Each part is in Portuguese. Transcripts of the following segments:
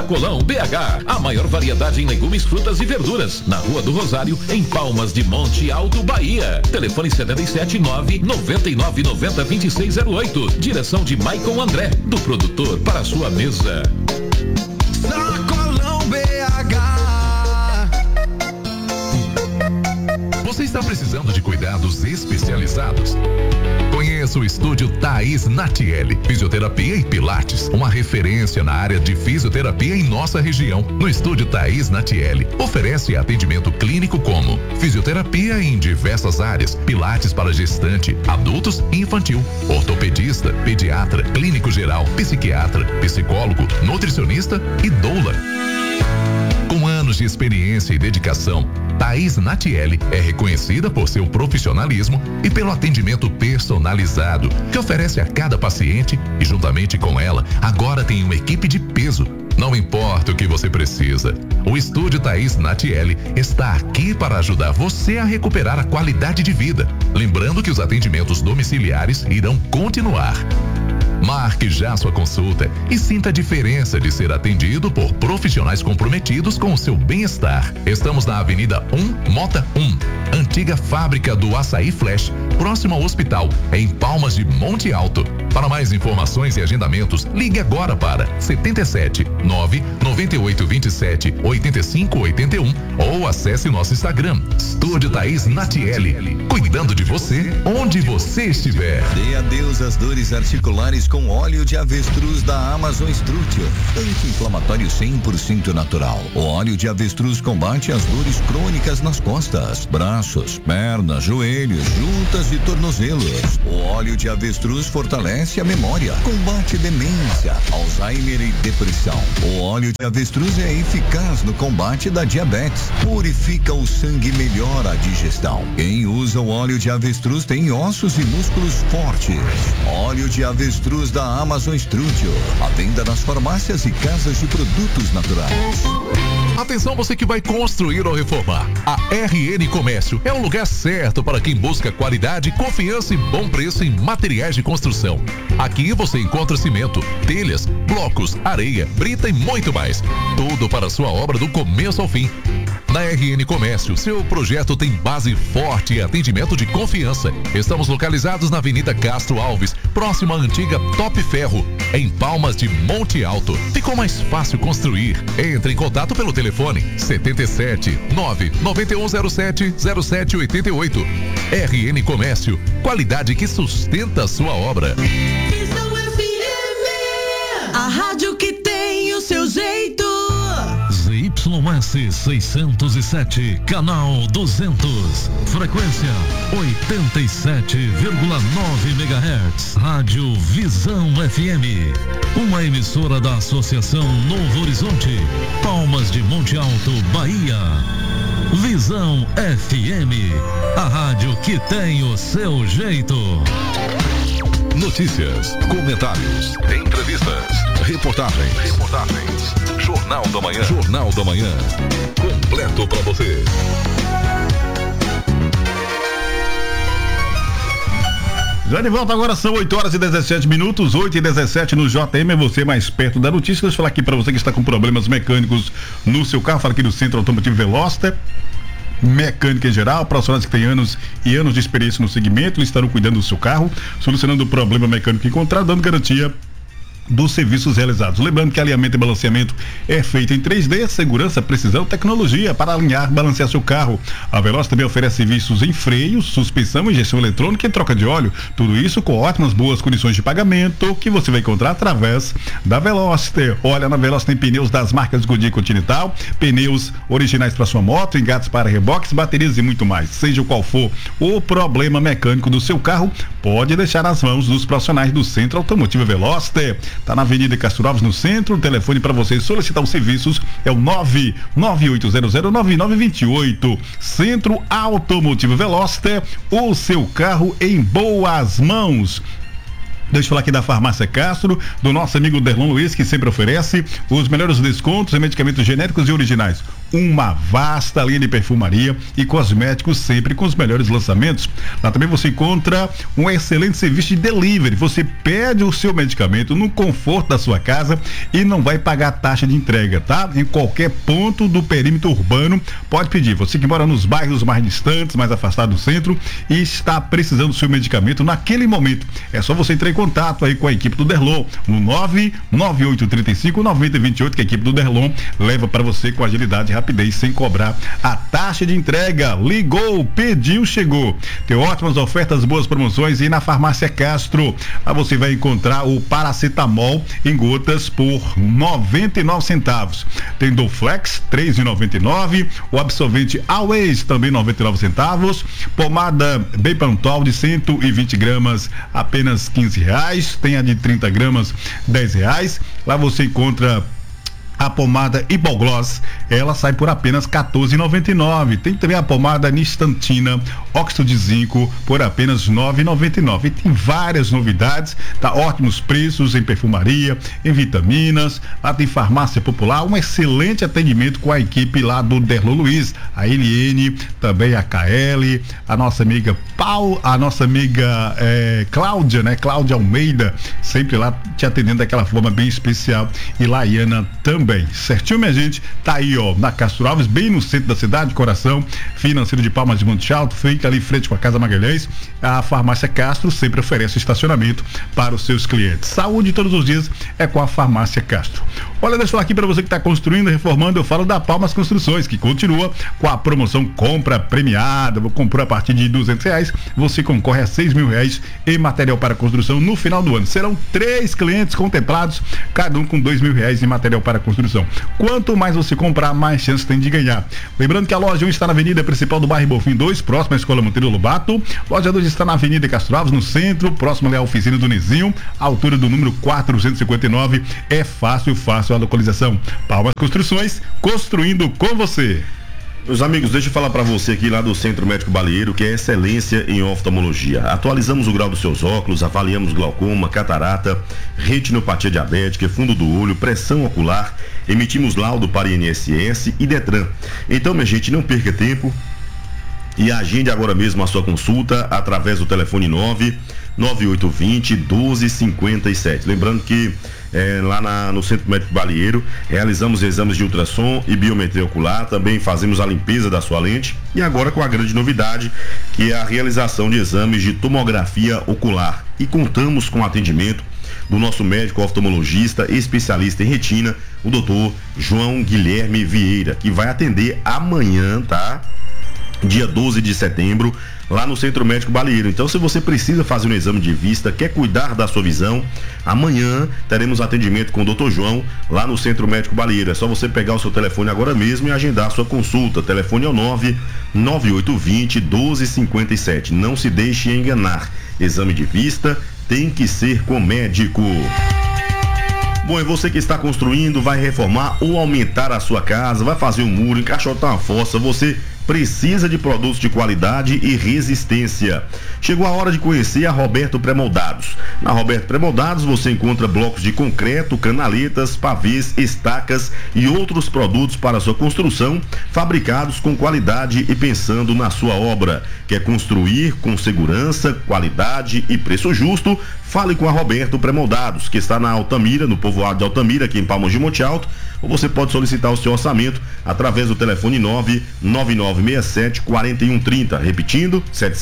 Sacolão BH, a maior variedade em legumes, frutas e verduras, na Rua do Rosário, em Palmas de Monte Alto, Bahia. Telefone 779-9990-2608. Direção de Maicon André, do produtor para a sua mesa. Sacolão BH. Você está precisando de cuidados especializados? Conheça o Estúdio Thaís Natiele, Fisioterapia e Pilates, uma referência na área de fisioterapia em nossa região. No Estúdio Thaís Natiele, oferece atendimento clínico como fisioterapia em diversas áreas, pilates para gestante, adultos e infantil, ortopedista, pediatra, clínico geral, psiquiatra, psicólogo, nutricionista e doula. Com anos de experiência e dedicação, Thaís Natiele é reconhecida por seu profissionalismo e pelo atendimento personalizado que oferece a cada paciente e, juntamente com ela, agora tem uma equipe de peso. Não importa o que você precisa, o Estúdio Thaís Natiele está aqui para ajudar você a recuperar a qualidade de vida. Lembrando que os atendimentos domiciliares irão continuar. Marque já sua consulta e sinta a diferença de ser atendido por profissionais comprometidos com o seu bem-estar. Estamos na Avenida 1, Mota 1, antiga fábrica do Açaí Flash, próximo ao hospital, em Palmas de Monte Alto. Para mais informações e agendamentos, ligue agora para 77 998 27 85 81 ou acesse nosso Instagram, Estúdio Thaís Natiele, cuidando de você onde você estiver. Dê adeus às dores articulares com óleo de avestruz da Amazon Structure, anti-inflamatório 100% natural. O óleo de avestruz combate as dores crônicas nas costas, braços, pernas, joelhos, juntas e tornozelos. O óleo de avestruz fortalece a memória, combate demência, Alzheimer e depressão. O óleo de avestruz é eficaz no combate da diabetes, purifica o sangue e melhora a digestão. Quem usa o óleo de avestruz tem ossos e músculos fortes. Óleo de avestruz da Amazon Structure, à venda nas farmácias e casas de produtos naturais. Atenção, você que vai construir ou reformar. A RN Comércio é o lugar certo para quem busca qualidade, confiança e bom preço em materiais de construção. Aqui você encontra cimento, telhas, blocos, areia, brita e muito mais. Tudo para a sua obra do começo ao fim. Na RN Comércio, seu projeto tem base forte e atendimento de confiança. Estamos localizados na Avenida Castro Alves, próxima à antiga Top Ferro, em Palmas de Monte Alto. Ficou mais fácil construir. Entre em contato pelo telefone 77 99107 0788. RN Comércio, qualidade que sustenta a sua obra. A rádio que tem o seu jeito. ZYS 607, canal 200, frequência 87,9 MHz, Rádio Visão FM, uma emissora da Associação Novo Horizonte, Palmas de Monte Alto, Bahia. Visão FM, a rádio que tem o seu jeito. Notícias, comentários, entrevistas, reportagens. Jornal da Manhã. Completo para você. Já de volta agora, são 8h17, 8h17 no JM, você mais perto da notícia. Deixa eu falar aqui para você que está com problemas mecânicos no seu carro, fala aqui do Centro Automotivo Veloster. Mecânica em geral, profissionais que têm anos e anos de experiência no segmento, eles estarão cuidando do seu carro, solucionando o problema mecânico encontrado, dando garantia dos serviços realizados. Lembrando que alinhamento e balanceamento é feito em 3D, segurança, precisão, tecnologia para alinhar, balancear seu carro. A Veloz também oferece serviços em freio, suspensão, injeção eletrônica e troca de óleo. Tudo isso com ótimas, boas condições de pagamento que você vai encontrar através da Veloster. Olha, na Veloster tem pneus das marcas Goodyear Continental, pneus originais para sua moto, engates para reboques, baterias e muito mais. Seja qual for o problema mecânico do seu carro, pode deixar nas mãos dos profissionais do Centro Automotivo Veloster. Tá na Avenida Castro Alves, no centro. O telefone para você solicitar os serviços é o 998009928. Centro Automotivo Veloster, o seu carro em boas mãos. Deixa eu falar aqui da Farmácia Castro, do nosso amigo Derlon Luiz, que sempre oferece os melhores descontos em medicamentos genéricos e originais. Uma vasta linha de perfumaria e cosméticos, sempre com os melhores lançamentos. Lá também você encontra um excelente serviço de delivery. Você pede o seu medicamento no conforto da sua casa e não vai pagar taxa de entrega, tá? Em qualquer ponto do perímetro urbano, pode pedir. Você que mora nos bairros mais distantes, mais afastados do centro e está precisando do seu medicamento naquele momento, é só você entrar em contato aí com a equipe do Derlon no 99835-9028, que a equipe do Derlon leva para você com agilidade e rapidez, sem cobrar a taxa de entrega. Ligou, pediu, chegou. Tem ótimas ofertas, boas promoções, e na Farmácia Castro, lá você vai encontrar o paracetamol em gotas por 99 centavos. Tem Doflex 3,99, o absorvente Always também 99 centavos, pomada Bepantol de 120 gramas apenas R$15, tem a de 30 gramas R$10. Lá você encontra a pomada Hipogloss, ela sai por apenas R$14,99. Tem também a pomada Nistantina óxido de zinco por apenas R$9,99. E tem várias novidades, tá? Ótimos preços em perfumaria, em vitaminas. Lá tem Farmácia Popular, um excelente atendimento com a equipe lá do Derlon Luiz, a Eliene, também a KL, a nossa amiga Cláudia, né? Cláudia Almeida, sempre lá te atendendo daquela forma bem especial, e Laiana também. Certinho, minha gente? Tá aí, ó, na Castro Alves, bem no centro da cidade, coração financeiro de Palmas de Monte Alto, fica ali em frente com a Casa Magalhães. A Farmácia Castro sempre oferece estacionamento para os seus clientes. Saúde todos os dias é com a Farmácia Castro. Olha, deixa eu falar aqui para você que está construindo, reformando, eu falo da Palmas Construções, que continua com a promoção compra premiada. Comprou a partir de R$200, você concorre a R$6.000 em material para construção no final do ano. Serão 3 clientes contemplados, cada um com R$2.000 em material para construção. Quanto mais você comprar, mais chance tem de ganhar. Lembrando que a loja 1 está na avenida principal do bairro Bonfim 2, próximo à Escola Monteiro Lobato. Loja 2 está na avenida Castro Alves, no centro, próximo à oficina do Nezinho, altura do número 459. É fácil a localização. Palmas Construções, construindo com você. Meus amigos, deixa eu falar para você aqui lá do Centro Médico Balieiro, que é excelência em oftalmologia. Atualizamos o grau dos seus óculos, avaliamos glaucoma, catarata, retinopatia diabética, fundo do olho, pressão ocular, emitimos laudo para INSS e Detran. Então, minha gente, não perca tempo e agende agora mesmo a sua consulta através do telefone 99820-1257. Lembrando que lá no Centro Médico Balieiro realizamos exames de ultrassom e biometria ocular, também fazemos a limpeza da sua lente, e agora com a grande novidade, que é a realização de exames de tomografia ocular, e contamos com o atendimento do nosso médico oftalmologista especialista em retina, o doutor João Guilherme Vieira, que vai atender amanhã, tá? Dia 12 de setembro, lá no Centro Médico Balieiro. Então, se você precisa fazer um exame de vista, quer cuidar da sua visão, amanhã teremos atendimento com o Dr. João lá no Centro Médico Balieiro. É só você pegar o seu telefone agora mesmo e agendar a sua consulta. O telefone é o 99820-1257. Não se deixe enganar. Exame de vista tem que ser com médico. Bom, é você que está construindo, vai reformar ou aumentar a sua casa, vai fazer um muro, encaixotar uma fossa, você precisa de produtos de qualidade e resistência. Chegou a hora de conhecer a Roberto Pré-Moldados. Na Roberto Pré-Moldados você encontra blocos de concreto, canaletas, pavês, estacas e outros produtos para sua construção, fabricados com qualidade e pensando na sua obra. Quer construir com segurança, qualidade e preço justo? Fale com a Roberto Pré-Moldados, que está na Altamira, no povoado de Altamira, aqui em Palmas de Monte Alto, ou você pode solicitar o seu orçamento através do telefone 99967-4130. Repetindo,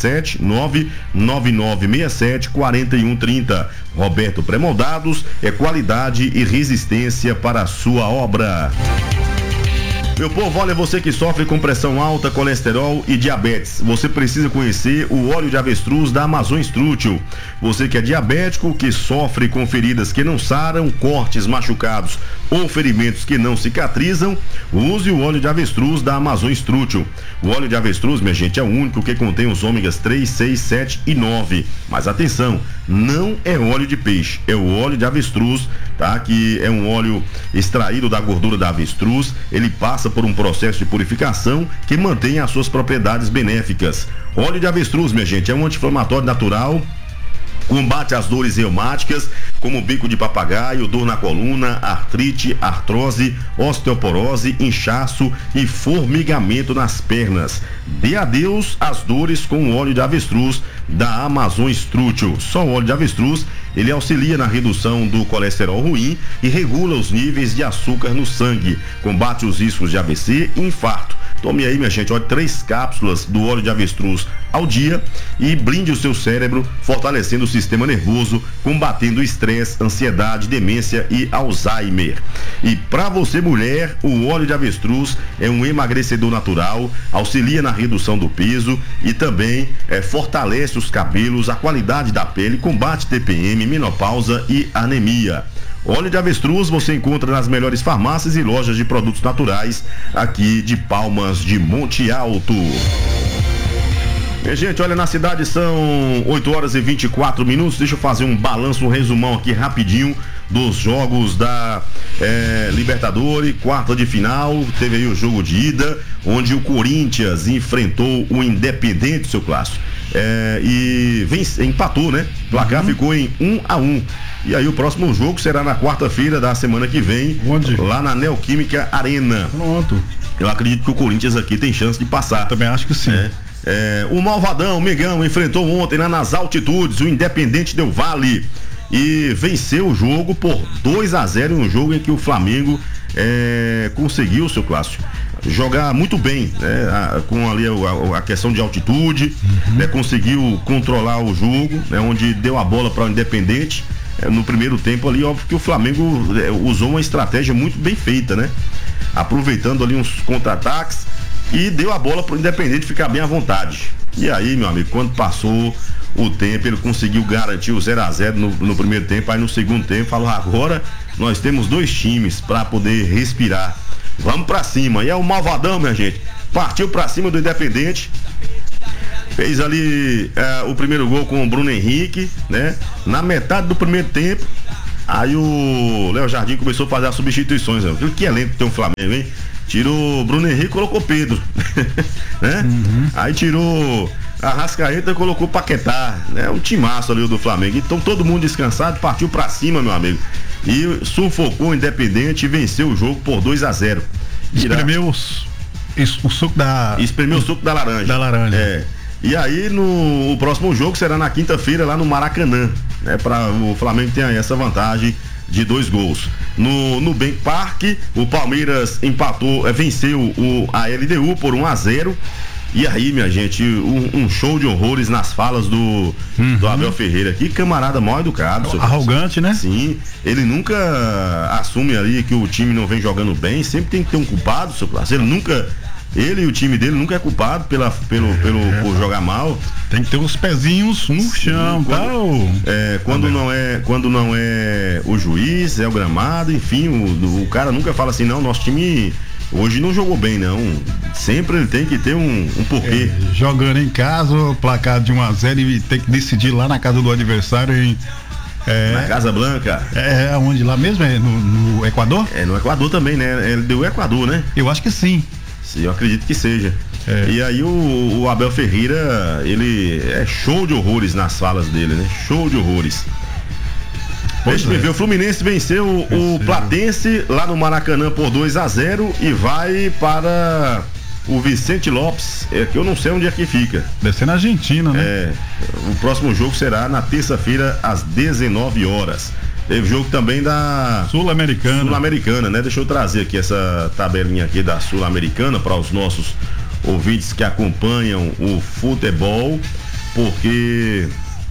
7799967-4130. Roberto Pré-Moldados é qualidade e resistência para a sua obra. Meu povo, olha, você que sofre com pressão alta, colesterol e diabetes, você precisa conhecer o óleo de avestruz da Amazon Strútil. Você que é diabético, que sofre com feridas que não saram, cortes, machucados ou ferimentos que não cicatrizam, use o óleo de avestruz da Amazon Strútil. O óleo de avestruz, minha gente, é o único que contém os ômegas 3, 6, 7 e 9. Mas atenção, não é óleo de peixe, é o óleo de avestruz, tá? Que é um óleo extraído da gordura da avestruz. Ele passa por um processo de purificação que mantém as suas propriedades benéficas. Óleo de avestruz, minha gente, é um anti-inflamatório natural Combate às dores reumáticas, como bico de papagaio, dor na coluna, artrite, artrose, osteoporose, inchaço e formigamento nas pernas. Dê adeus às dores com o óleo de avestruz da Amazon Strútil. Só o óleo de avestruz, ele auxilia na redução do colesterol ruim e regula os níveis de açúcar no sangue. Combate os riscos de AVC e infarto. Tome aí, minha gente, 3 cápsulas do óleo de avestruz ao dia e blinde o seu cérebro, fortalecendo o sistema nervoso, combatendo o estresse, ansiedade, demência e Alzheimer. E para você, mulher, o óleo de avestruz é um emagrecedor natural, auxilia na redução do peso e também fortalece os cabelos, a qualidade da pele, combate TPM, menopausa e anemia. Óleo de avestruz você encontra nas melhores farmácias e lojas de produtos naturais aqui de Palmas de Monte Alto. Minha gente, olha, na cidade são 8h24. Deixa eu fazer um balanço, um resumão aqui rapidinho dos jogos da Libertadores, quarta de final. Teve aí o jogo de ida, onde o Corinthians enfrentou o Independente, seu clássico. E empatou, né? O placar ficou em 1-1. E aí o próximo jogo será na quarta-feira da semana que vem. Onde? Lá na Neoquímica Arena. Pronto. Eu acredito que o Corinthians aqui tem chance de passar. Também acho que sim. O Malvadão, o Megão, enfrentou ontem lá nas altitudes o Independente Del Valle e venceu o jogo por 2-0 em um jogo em que o Flamengo conseguiu, seu clássico, jogar muito bem, né? Com ali a questão de altitude, né? Conseguiu controlar o jogo, né? Onde deu a bola para o Independente. No primeiro tempo ali, óbvio que o Flamengo usou uma estratégia muito bem feita, né? Aproveitando ali uns contra-ataques e deu a bola pro Independente ficar bem à vontade. E aí, meu amigo, quando passou o tempo, ele conseguiu garantir o 0-0 no primeiro tempo. Aí no segundo tempo falou: agora nós temos 2 times para poder respirar, vamos pra cima. E é o Malvadão, minha gente, partiu pra cima do Independente. Fez ali o primeiro gol com o Bruno Henrique, né? Na metade do primeiro tempo, aí o Léo Jardim começou a fazer as substituições, né? Que elenco que tem o Flamengo, hein? Tirou o Bruno Henrique e colocou Pedro, né? Aí tirou a Arrascaeta e colocou Paquetá, né? Um timaço ali do Flamengo. Então todo mundo descansado, partiu pra cima, meu amigo. E sufocou o Independente e venceu o jogo por 2-0. Espremeu o suco da... Espremeu o suco da laranja. Da laranja. E aí o próximo jogo será na quinta-feira lá no Maracanã, né? Para o Flamengo ter essa vantagem de 2 gols. No Nubank Park, o Palmeiras venceu a LDU por 1-0. E aí, minha gente, um show de horrores nas falas do Abel Ferreira. Que camarada mal educado. Arrogante, né? Sim, ele nunca assume ali que o time não vem jogando bem, sempre tem que ter um culpado, seu clássico. Ele e o time dele nunca é culpado por jogar mal. Tem que ter os pezinhos no chão, quando não é o juiz, é o gramado, enfim, o cara nunca fala assim: não, nosso time hoje não jogou bem, não. Sempre ele tem que ter um porquê. Jogando em casa, placar de 1-0 e tem que decidir lá na casa do adversário na Casa Blanca. Onde lá mesmo? No Equador? No Equador também, né? Ele deu o Equador, né? Eu acho que sim. Eu acredito que seja. E aí o Abel Ferreira, ele é show de horrores nas falas dele, né? Show de horrores. Deixa eu ver, o Fluminense venceu o Platense lá no Maracanã por 2-0 e vai para o Vicente Lopes, que eu não sei onde é que fica. Deve ser na Argentina, né? O próximo jogo será na terça-feira às 19 horas. Teve jogo também da Sul-Americana, né? Deixa eu trazer aqui essa tabelinha aqui da Sul-Americana para os nossos ouvintes que acompanham o futebol, porque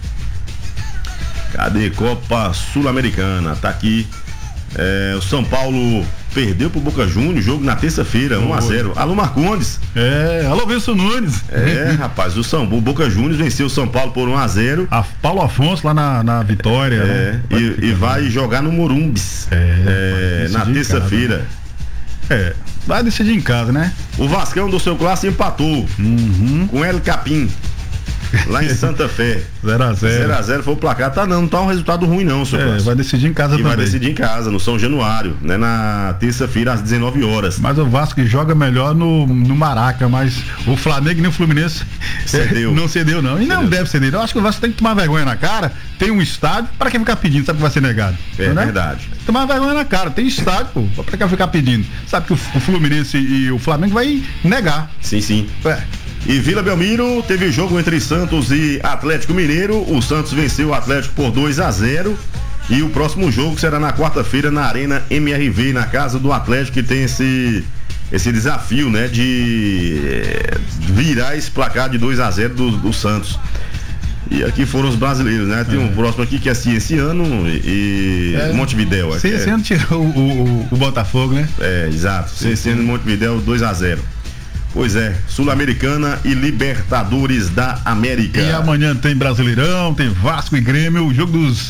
cadê Copa Sul-Americana? Tá aqui. O São Paulo perdeu pro Boca Juniors, jogo na terça-feira, 1-0. Alô Marcondes. Alô Wilson Nunes. Rapaz, o Boca Juniors venceu o São Paulo por 1-0. Paulo Afonso lá na Vitória. Né? E vai jogar no Morumbis na terça-feira. Vai decidir em casa, né? O Vascão do seu clássico empatou com El Capim. lá em Santa Fé. 0x0. 0x0 foi o placar. Não tá um resultado ruim não, senhor. Vai decidir em casa também. Vai decidir em casa, no São Januário, né? Na terça-feira, às 19 horas. Mas o Vasco joga melhor no Maraca, mas o Flamengo nem o Fluminense não cedeu não. E não deve ceder. Eu acho que o Vasco tem que tomar vergonha na cara, tem um estádio, para que ficar pedindo, sabe que vai ser negado? Verdade. Tomar vergonha na cara, tem estádio, pô, pra que ficar pedindo? Sabe que o Fluminense e o Flamengo vai negar. Sim. E Vila Belmiro teve jogo entre Santos e Atlético Mineiro. O Santos venceu o Atlético por 2-0. E o próximo jogo será na quarta-feira na Arena MRV, na casa do Atlético, que tem esse desafio, né, de virar esse placar de 2-0 do Santos. E aqui foram os brasileiros, né? Tem um próximo aqui que é Cienciano e Montevidéu. Cienciano tirou o Botafogo, né? Exato. Cienciano e Montevidéu 2-0. Pois é, Sul-Americana e Libertadores da América. E amanhã tem Brasileirão, tem Vasco e Grêmio, o jogo dos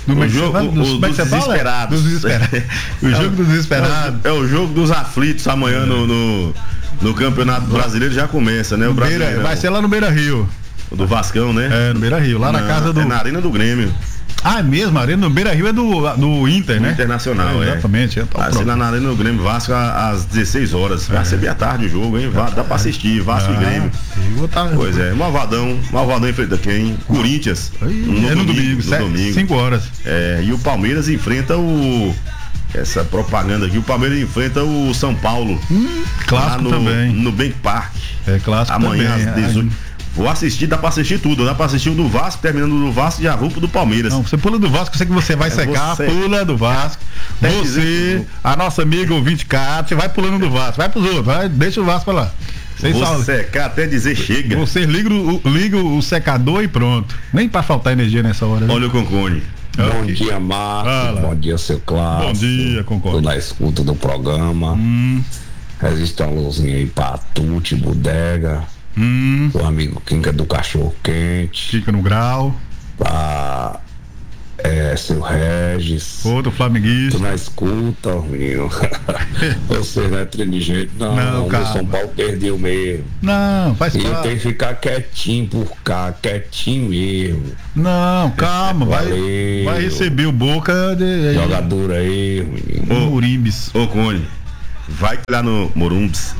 desesperados. O jogo dos desesperados. É o jogo dos aflitos amanhã no Campeonato Brasileiro já começa, né? Vai ser lá no Beira-Rio. O do Vascão, né? No Beira-Rio, lá na casa do... É na Arena do Grêmio. É mesmo, a Arena do Beira-Rio é do Inter, né? Internacional, exatamente. Vai ser na Arena do Grêmio, Vasco às 16 horas. Vai ser bem à tarde o jogo, hein? Dá pra assistir, Vasco e Grêmio. Pois é, Malvadão enfrenta quem? Corinthians. No domingo, 5 horas. E o Palmeiras enfrenta essa propaganda aqui, o Palmeiras enfrenta o São Paulo. Clássico também. No Bank Park. Clássico amanhã também. Às 18. Vou assistir, dá pra assistir tudo. Dá pra assistir o do Vasco, terminando do Vasco, já vou pro do Palmeiras. Não, você pula do Vasco, eu sei que você vai secar, pula do Vasco. Você, a nossa amiga ouvinte Cátia, vai pulando do Vasco, vai pros outros, deixa o Vasco pra lá. Vou secar até dizer chega. Vocês ligam o secador e pronto. Nem pra faltar energia nessa hora. Né? Olha o Concone. Bom dia, Marcos. Bom dia, seu Cláudio. Bom dia, Concone. Tô na escuta do programa. Resiste uma luzinha aí pra Tuti, Bodega. O amigo Kinka do Cachorro Quente. Fica no grau. Pra seu Regis. Outro flamenguista. Tô na escuta, menino. Você não é inteligente, não. O São Paulo perdeu mesmo. Não, faz parte. E eu tenho que ficar quietinho por cá, quietinho mesmo. Não, calma, vai receber o Boca de jogador aí, menino. Morimbis. Ô, Cone. Vai lá no Morumbis.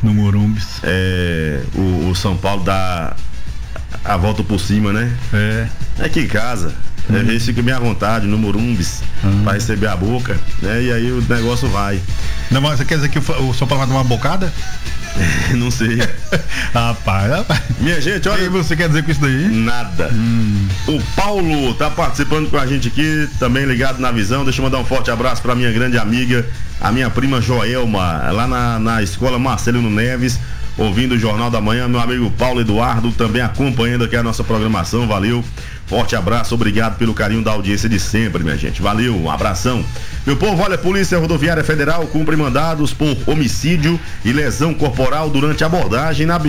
O São Paulo dá a volta por cima, né? É aqui em casa. Eles ficam bem à vontade no Morumbis pra receber a Boca, né? E aí o negócio vai. Não, mas você quer dizer que o São Paulo vai dar uma bocada? Não sei. Rapaz. Minha gente, olha. O que você quer dizer com isso daí? Nada. O Paulo tá participando com a gente aqui, também ligado na Visão. Deixa eu mandar um forte abraço pra minha grande amiga, a minha prima Joelma, lá na escola Marcelino Neves, ouvindo o Jornal da Manhã. Meu amigo Paulo Eduardo também acompanhando aqui a nossa programação. Valeu. Forte abraço, obrigado pelo carinho da audiência de sempre, minha gente. Valeu, um abração. Meu povo, olha, a Polícia Rodoviária Federal cumpre mandados por homicídio e lesão corporal durante abordagem na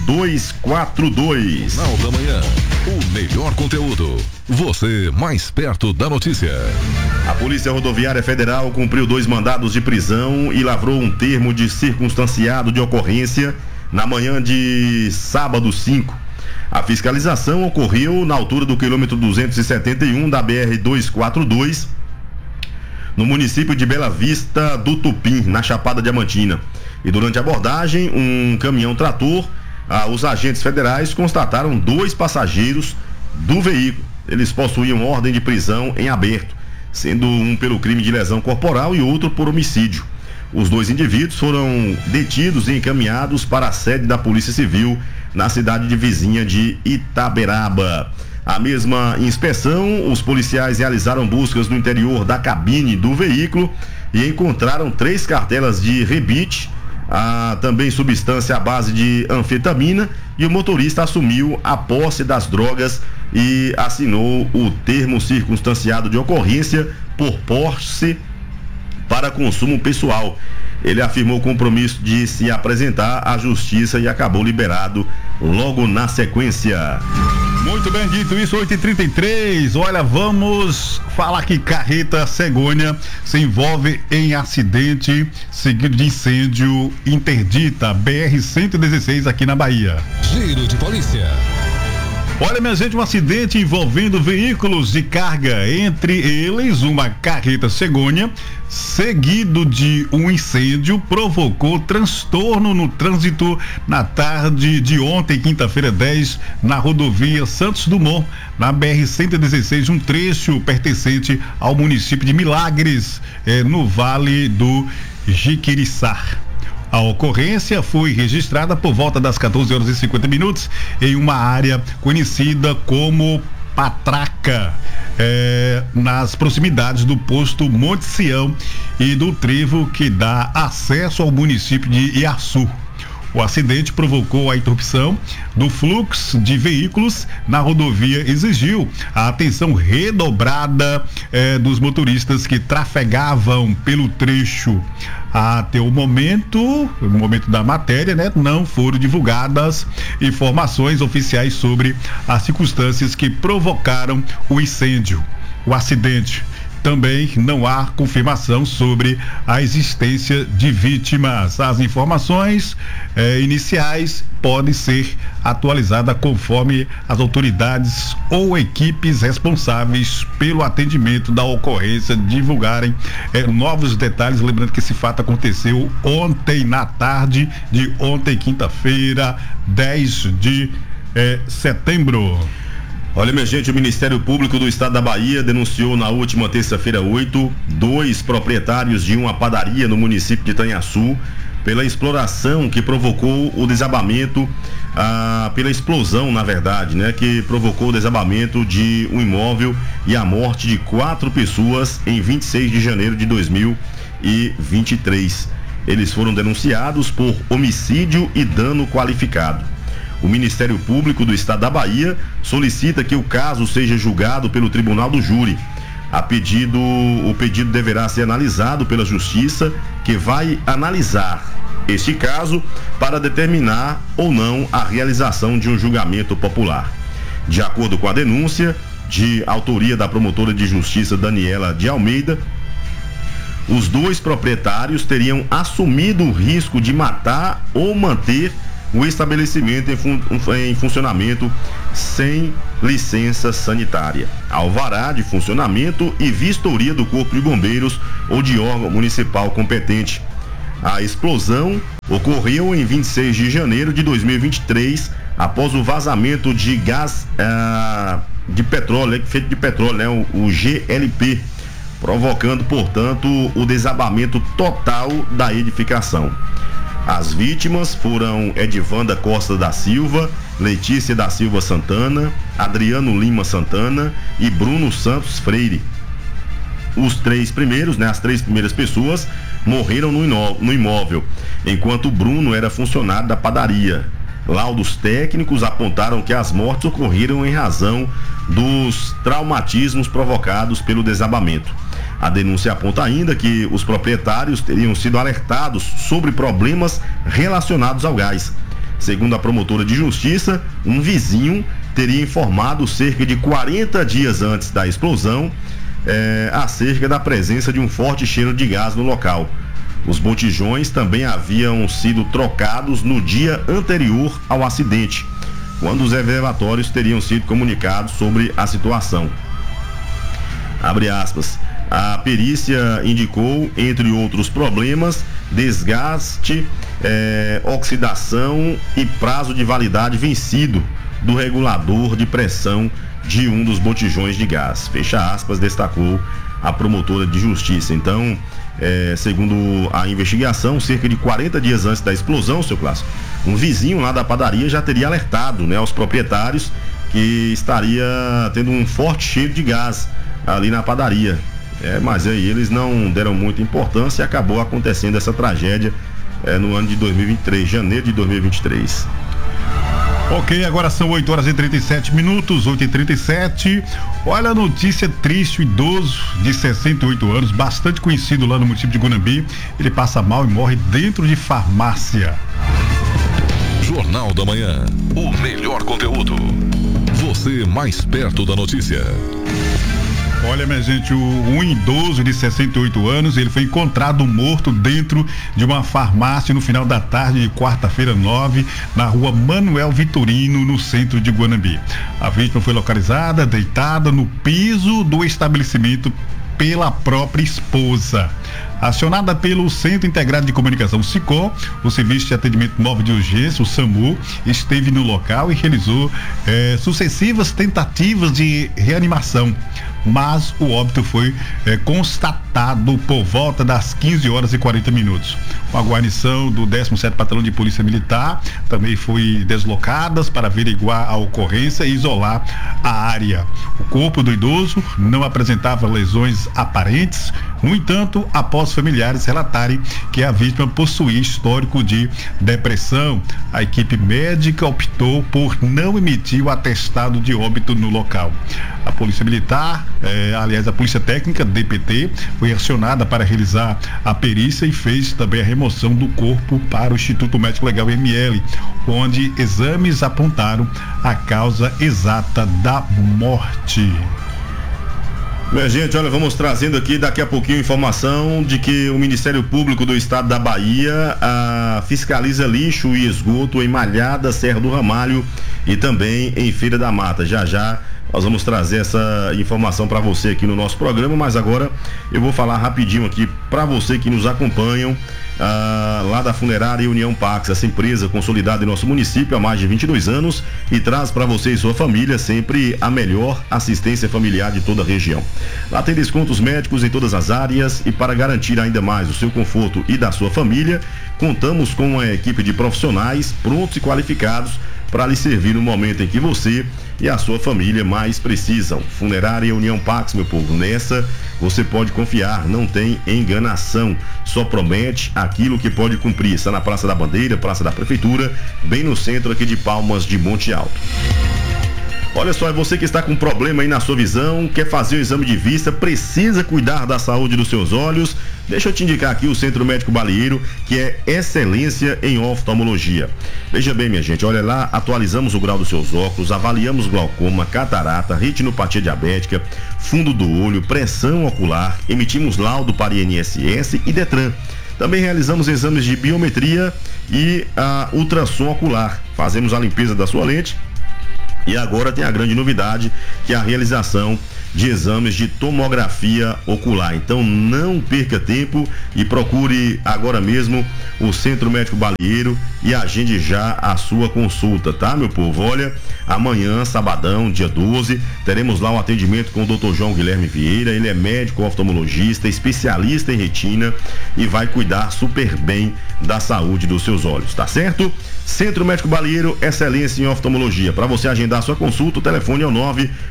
BR-242. Jornal da Manhã, o melhor conteúdo. Você mais perto da notícia. A Polícia Rodoviária Federal cumpriu 2 mandados de prisão e lavrou um termo de circunstanciado de ocorrência na manhã de sábado 5. A fiscalização ocorreu na altura do quilômetro 271 da BR-242, no município de Bela Vista do Tupim, na Chapada Diamantina. E durante a abordagem, um caminhão-trator, os agentes federais constataram 2 passageiros do veículo. Eles possuíam ordem de prisão em aberto, sendo um pelo crime de lesão corporal e outro por homicídio. Os 2 indivíduos foram detidos e encaminhados para a sede da Polícia Civil na cidade de vizinha de Itaberaba. A mesma inspeção, os policiais realizaram buscas no interior da cabine do veículo e encontraram 3 cartelas de rebite, também substância à base de anfetamina, e o motorista assumiu a posse das drogas e assinou o termo circunstanciado de ocorrência por posse para consumo pessoal. Ele afirmou o compromisso de se apresentar à justiça e acabou liberado logo na sequência. Muito bem, dito isso, 8h33. Olha, vamos falar que carreta Cegonha se envolve em acidente seguido de incêndio, interdita BR-116 aqui na Bahia. Giro de polícia. Olha, minha gente, um acidente envolvendo veículos de carga, entre eles uma carreta cegonha, seguido de um incêndio, provocou transtorno no trânsito na tarde de ontem, quinta-feira 10, na rodovia Santos Dumont, na BR-116, um trecho pertencente ao município de Milagres, no Vale do Jiquiriçá. A ocorrência foi registrada por volta das 14h50 em uma área conhecida como Patraca, nas proximidades do posto Monte Sião e do trevo que dá acesso ao município de Iaçu. O acidente provocou a interrupção do fluxo de veículos na rodovia, exigiu a atenção redobrada dos motoristas que trafegavam pelo trecho. Até o momento da matéria, não foram divulgadas informações oficiais sobre as circunstâncias que provocaram o incêndio, o acidente. Também não há confirmação sobre a existência de vítimas. As informações iniciais podem ser atualizadas conforme as autoridades ou equipes responsáveis pelo atendimento da ocorrência divulgarem novos detalhes. Lembrando que esse fato aconteceu ontem na tarde de ontem, quinta-feira, 10 de setembro. Olha, minha gente, o Ministério Público do Estado da Bahia denunciou na última terça-feira 8, 2 proprietários de uma padaria no município de Itanhaçu pela exploração que provocou o desabamento, pela explosão, na verdade, que provocou o desabamento de um imóvel e a morte de 4 pessoas em 26 de janeiro de 2023. Eles foram denunciados por homicídio e dano qualificado. O Ministério Público do Estado da Bahia solicita que o caso seja julgado pelo Tribunal do Júri. O pedido deverá ser analisado pela Justiça, que vai analisar este caso para determinar ou não a realização de um julgamento popular. De acordo com a denúncia, de autoria da promotora de justiça Daniela de Almeida, os 2 proprietários teriam assumido o risco de matar ou manter o estabelecimento em funcionamento sem licença sanitária, alvará de funcionamento e vistoria do Corpo de Bombeiros ou de órgão municipal competente. A explosão ocorreu em 26 de janeiro de 2023, após o vazamento de gás de petróleo, feito de petróleo, o GLP, provocando, portanto, o desabamento total da edificação. As vítimas foram Edivanda Costa da Silva, Letícia da Silva Santana, Adriano Lima Santana e Bruno Santos Freire. Os 3 primeiros, as 3 primeiras pessoas morreram no imóvel, enquanto Bruno era funcionário da padaria. Laudos técnicos apontaram que as mortes ocorreram em razão dos traumatismos provocados pelo desabamento. A denúncia aponta ainda que os proprietários teriam sido alertados sobre problemas relacionados ao gás. Segundo a promotora de justiça, um vizinho teria informado cerca de 40 dias antes da explosão acerca da presença de um forte cheiro de gás no local. Os botijões também haviam sido trocados no dia anterior ao acidente, quando os reservatórios teriam sido comunicados sobre a situação. Abre aspas. A perícia indicou, entre outros problemas, desgaste, oxidação e prazo de validade vencido do regulador de pressão de um dos botijões de gás. Fecha aspas, destacou a promotora de justiça. Então, segundo a investigação, cerca de 40 dias antes da explosão, seu Clássico, um vizinho lá da padaria já teria alertado, aos proprietários que estaria tendo um forte cheiro de gás ali na padaria. Mas aí eles não deram muita importância e acabou acontecendo essa tragédia no ano de 2023, janeiro de 2023. Ok, agora são 8h37, 8h37. Olha a notícia triste: o idoso de 68 anos, bastante conhecido lá no município de Guanambi, ele passa mal e morre dentro de farmácia. Jornal da Manhã, o melhor conteúdo. Você mais perto da notícia. Olha, minha gente, um idoso de 68 anos, ele foi encontrado morto dentro de uma farmácia no final da tarde de quarta-feira 9, na rua Manuel Vitorino, no centro de Guanambi. A vítima foi localizada, deitada no piso do estabelecimento pela própria esposa. Acionada pelo Centro Integrado de Comunicação SICOM, o Serviço de Atendimento Móvel de Urgência, o SAMU, esteve no local e realizou sucessivas tentativas de reanimação, mas o óbito foi constatado por volta das 15h40. A guarnição do 17º Batalhão de Polícia Militar também foi deslocadas para averiguar a ocorrência e isolar a área. O corpo do idoso não apresentava lesões aparentes. No entanto, após familiares relatarem que a vítima possuía histórico de depressão, a equipe médica optou por não emitir o atestado de óbito no local. A Polícia Militar, a Polícia Técnica, DPT, foi acionada para realizar a perícia e fez também a remoção do corpo para o Instituto Médico Legal ML, onde exames apontaram a causa exata da morte. Minha gente, olha, vamos trazendo aqui daqui a pouquinho informação de que o Ministério Público do Estado da Bahia fiscaliza lixo e esgoto em Malhada, Serra do Ramalho e também em Feira da Mata. Já nós vamos trazer essa informação para você aqui no nosso programa, mas agora eu vou falar rapidinho aqui para você que nos acompanham lá da Funerária União Pax, essa empresa consolidada em nosso município há mais de 22 anos e traz para você e sua família sempre a melhor assistência familiar de toda a região. Lá tem descontos médicos em todas as áreas e para garantir ainda mais o seu conforto e da sua família, contamos com uma equipe de profissionais prontos e qualificados para lhe servir no momento em que você e a sua família mais precisam. Funerária União Pax, meu povo, nessa você pode confiar, não tem enganação, só promete aquilo que pode cumprir. Está na Praça da Bandeira, Praça da Prefeitura, bem no centro aqui de Palmas de Monte Alto. Olha só, é você que está com problema aí na sua visão, quer fazer o exame de vista, precisa cuidar da saúde dos seus olhos. Deixa eu te indicar aqui o Centro Médico Balieiro, que é excelência em oftalmologia. Veja bem, minha gente, olha lá, atualizamos o grau dos seus óculos, avaliamos glaucoma, catarata, retinopatia diabética, fundo do olho, pressão ocular, emitimos laudo para INSS e Detran. Também realizamos exames de biometria e ultrassom ocular. Fazemos a limpeza da sua lente. E agora tem a grande novidade, que é a realização de exames de tomografia ocular. Então não perca tempo e procure agora mesmo o Centro Médico Balieiro e agende já a sua consulta, tá, meu povo? Olha, amanhã, sabadão, dia 12, teremos lá um atendimento com o Dr. João Guilherme Vieira. Ele é médico oftalmologista, especialista em retina e vai cuidar super bem da saúde dos seus olhos, tá certo? Centro Médico Balieiro, excelência em oftalmologia. Para você agendar sua consulta, o telefone é o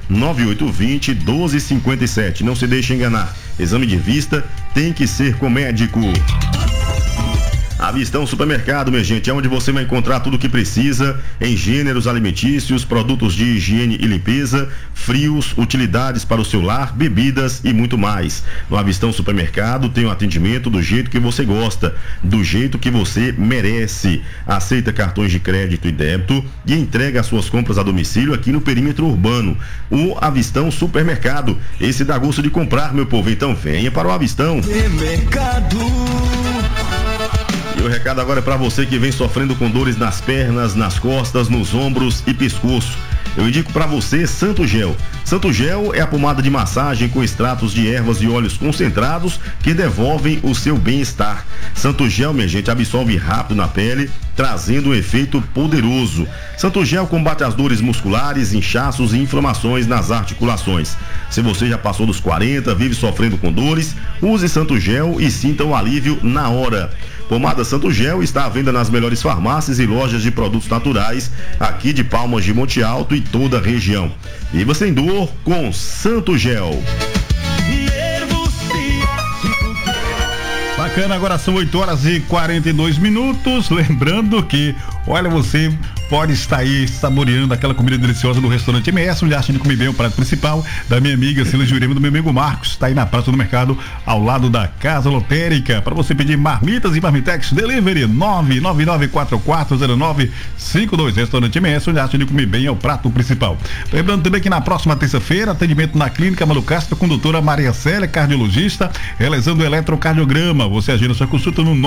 99820-1257. Não se deixe enganar. Exame de vista tem que ser com médico. A Vistão Supermercado, minha gente, é onde você vai encontrar tudo o que precisa em gêneros alimentícios, produtos de higiene e limpeza, frios, utilidades para o seu lar, bebidas e muito mais. No Avistão Supermercado tem um atendimento do jeito que você gosta, do jeito que você merece. Aceita cartões de crédito e débito e entrega as suas compras a domicílio aqui no perímetro urbano. O Avistão Supermercado, esse dá gosto de comprar, meu povo, então venha para o Avistão. E o recado agora é para você que vem sofrendo com dores nas pernas, nas costas, nos ombros e pescoço. Eu indico para você Santo Gel. Santo Gel é a pomada de massagem com extratos de ervas e óleos concentrados que devolvem o seu bem-estar. Santo Gel, minha gente, absorve rápido na pele, trazendo um efeito poderoso. Santo Gel combate as dores musculares, inchaços e inflamações nas articulações. Se você já passou dos 40, vive sofrendo com dores, use Santo Gel e sinta o alívio na hora. Pomada Santo Gel está à venda nas melhores farmácias e lojas de produtos naturais aqui de Palmas de Monte Alto e toda a região. Viva sem dor com Santo Gel. Bacana, agora são 8h42. Lembrando que, olha, você pode estar aí saboreando aquela comida deliciosa do restaurante MS, onde acha de comer bem o prato principal da minha amiga Cila Jurema, do meu amigo Marcos. Está aí na Praça do Mercado, ao lado da Casa Lotérica, para você pedir marmitas e marmitex delivery 999440952. Restaurante MS, onde acha de comer bem é o prato principal. Lembrando também que na próxima terça-feira, atendimento na Clínica Malu Castro com a doutora Maria Célia, cardiologista, realizando o eletrocardiograma. Você agenda sua consulta no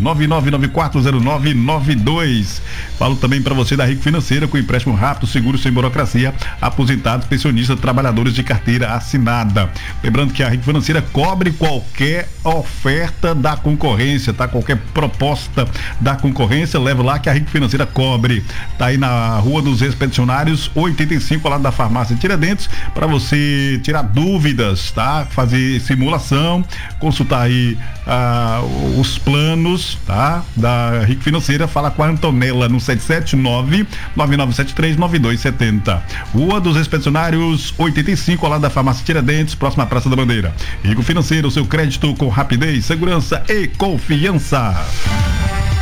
999940992. Falo também para você da Rico Financeira, com empréstimo rápido, seguro, sem burocracia, aposentados, pensionistas, trabalhadores de carteira assinada. Lembrando que a Rico Financeira cobre qualquer oferta da concorrência, tá? Qualquer proposta da concorrência, leva lá que a Rico Financeira cobre. Tá aí na Rua dos Expedicionários 85, ao lado da farmácia Tiradentes, para você tirar dúvidas, tá? Fazer simulação, consultar aí os planos, tá? Da Rico Financeira. Fala com a Antonella no 779-9973-9270. Rua dos Expedicionários 85, ao lado da farmácia Tiradentes, próxima à Praça da Bandeira. Rico Financeira, o seu crédito com rapidez, segurança e confiança.